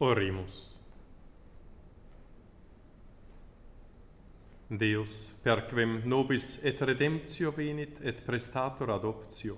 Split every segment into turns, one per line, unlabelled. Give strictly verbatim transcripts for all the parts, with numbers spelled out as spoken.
Oremus. Deus, perquem nobis et redemptio venit et prestator adoptio,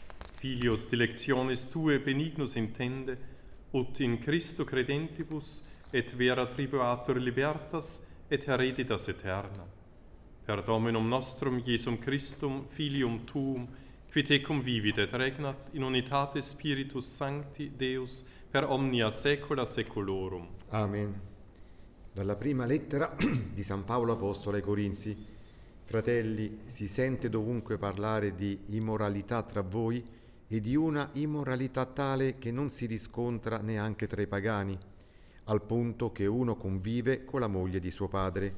filios dilectionis Tue benignus intende, ut in Christo credentibus et vera tribuator libertas et hereditas aeterna. Per Dominum nostrum Iesum Christum, Filium Tuum, qui tecum vivit et regnat in unitate Spiritus Sancti Deus per omnia saecula saeculorum.
Amen. Dalla prima lettera di San Paolo Apostolo ai Corinzi. Fratelli, si sente dovunque parlare di immoralità tra voi e di una immoralità tale che non si riscontra neanche tra i pagani, al punto che uno convive con la moglie di suo padre.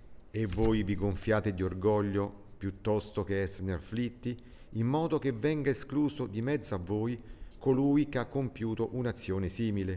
E voi vi gonfiate di orgoglio piuttosto che esserne afflitti, in modo che venga escluso di mezzo a voi colui che ha compiuto un'azione simile.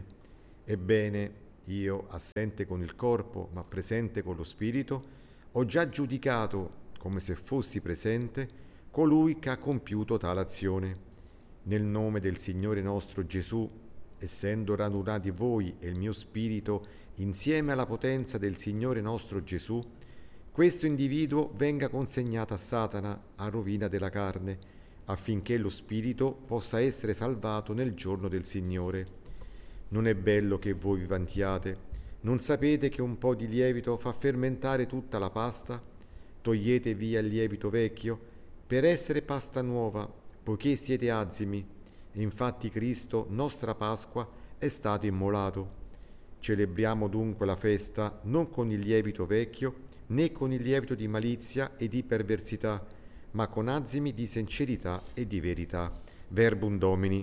Ebbene, io, assente con il corpo, ma presente con lo spirito, ho già giudicato, come se fossi presente, colui che ha compiuto tale azione. Nel nome del Signore nostro Gesù, essendo radunati voi e il mio spirito insieme alla potenza del Signore nostro Gesù, questo individuo venga consegnato a Satana, a rovina della carne, affinché lo spirito possa essere salvato nel giorno del Signore. Non è bello che voi vi vantiate. Non sapete che un po' di lievito fa fermentare tutta la pasta? Togliete via il lievito vecchio per essere pasta nuova, poiché siete azimi. E infatti Cristo, nostra Pasqua, è stato immolato. Celebriamo dunque la festa non con il lievito vecchio, né con il lievito di malizia e di perversità, ma con azimi di sincerità e di verità. Verbum Domini.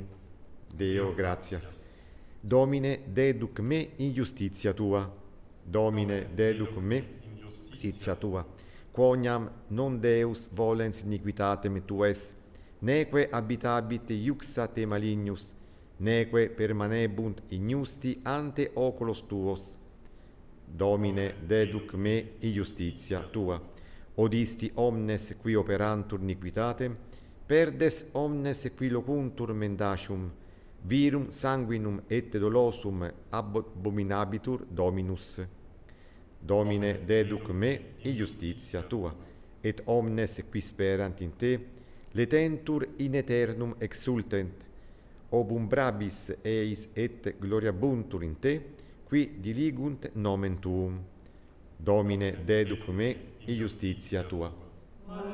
Deo gratias. Domine deduc me in justizia Tua. Domine deduc me in justizia Tua. Quoniam non Deus volens iniquitatem Tues, neque habitabit iuxa te malignus, neque permanebunt ignusti ante oculos Tuos. Domine deduc me in justizia Tua. Odisti omnes qui operantur iniquitatem, perdes omnes qui locuntur mendacium, virum sanguinum et dolosum abominabitur Dominus. Domine deduc me in justizia Tua, et omnes qui sperant in Te, letentur in aeternum exultent, obumbrabis eis et gloriabuntur in Te, qui diligunt nomen Tuum. Domine deduc me in justizia Tua.